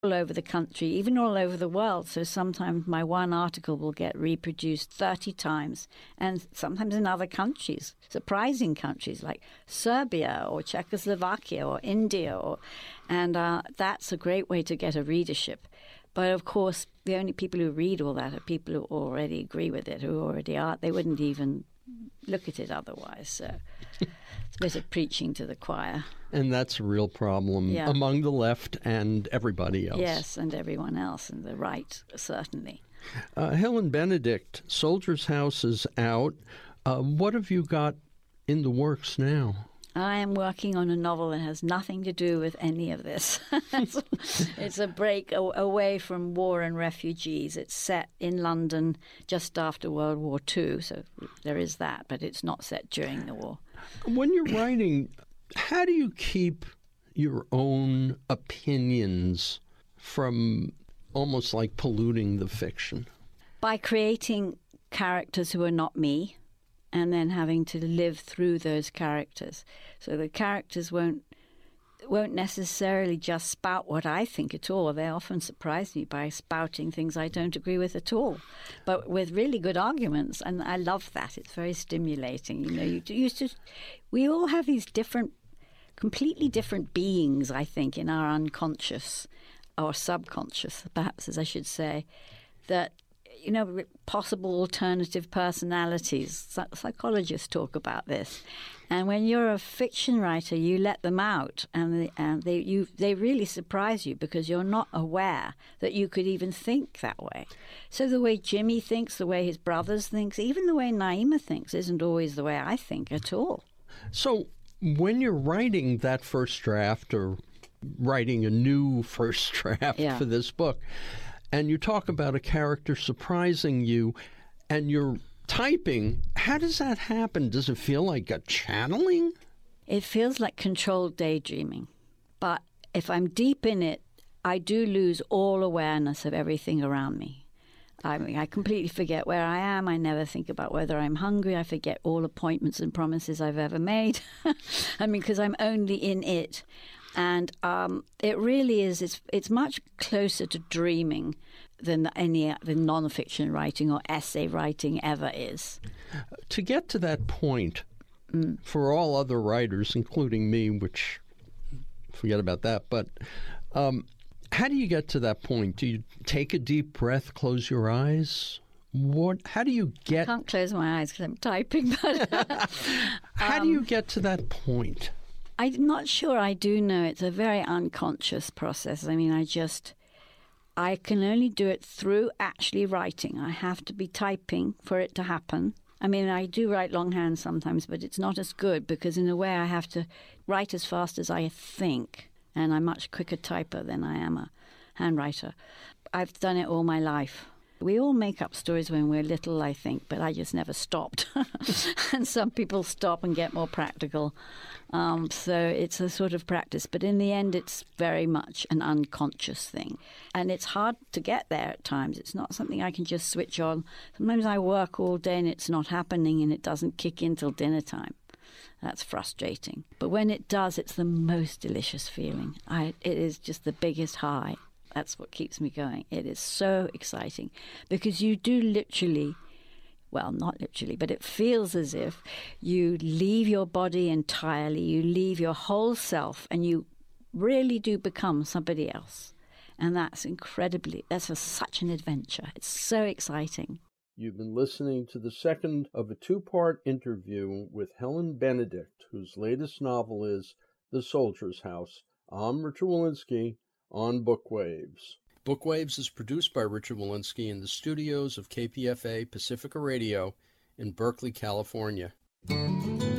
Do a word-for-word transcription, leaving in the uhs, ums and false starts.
all over the country, even all over the world. So sometimes my one article will get reproduced thirty times, and sometimes in other countries, surprising countries like Serbia or Czechoslovakia or India. Or, and uh, that's a great way to get a readership. But of course, the only people who read all that are people who already agree with it, who already are. They wouldn't even look at it otherwise. So it's a bit of preaching to the choir. And that's a real problem yeah. among the left and everybody else. Yes, and everyone else, and the right, certainly. Uh, Helen Benedict, Soldier's House is out. Uh, what have you got in the works now? I am working on a novel that has nothing to do with any of this. It's a break away from war and refugees. It's set in London just after World War Two, so there is that, but it's not set during the war. When you're writing, how do you keep your own opinions from almost like polluting the fiction? By creating characters who are not me, and then having to live through those characters. So the characters won't won't necessarily just spout what I think at all. They often surprise me by spouting things I don't agree with at all, but with really good arguments, and I love that. It's very stimulating. You know, you used to, we all have these different, completely different beings, I think, in our unconscious, or subconscious, perhaps, as I should say, that, you know, possible alternative personalities. Psychologists talk about this. And when you're a fiction writer, you let them out, and they, and they you they really surprise you because you're not aware that you could even think that way. So the way Jimmy thinks, the way his brothers think, even the way Naima thinks isn't always the way I think at all. So when you're writing that first draft or writing a new first draft yeah. for this book, and you talk about a character surprising you, and you're typing, how does that happen? Does it feel like a channeling? It feels like controlled daydreaming. But if I'm deep in it, I do lose all awareness of everything around me. I mean, I completely forget where I am. I never think about whether I'm hungry. I forget all appointments and promises I've ever made. I mean, because I'm only in it. And um, it really is, it's, it's much closer to dreaming than any the non-fiction writing or essay writing ever is. To get to that point, mm. for all other writers, including me, which, forget about that, but um, how do you get to that point? Do you take a deep breath, close your eyes? What? How do you get... I can't close my eyes because I'm typing. But how um, do you get to that point? I'm not sure I do know. It's a very unconscious process. I mean, I just, I can only do it through actually writing. I have to be typing for it to happen. I mean, I do write longhand sometimes, but it's not as good because in a way I have to write as fast as I think. And I'm much quicker typer than I am a handwriter. I've done it all my life. We all make up stories when we're little, I think, but I just never stopped. And some people stop and get more practical. Um, so it's a sort of practice. But in the end, it's very much an unconscious thing. And it's hard to get there at times. It's not something I can just switch on. Sometimes I work all day and it's not happening and it doesn't kick in till dinner time. That's frustrating. But when it does, it's the most delicious feeling. I, it is just the biggest high. That's what keeps me going. It is so exciting because you do literally, well, not literally, but it feels as if you leave your body entirely, you leave your whole self, and you really do become somebody else. And that's incredibly, that's a, such an adventure. It's so exciting. You've been listening to the second of a two-part interview with Helen Benedict, whose latest novel is The Soldier's House. I'm Richard Wolinsky on Bookwaves. Bookwaves is produced by Richard Wolinsky in the studios of K P F A Pacifica Radio in Berkeley, California.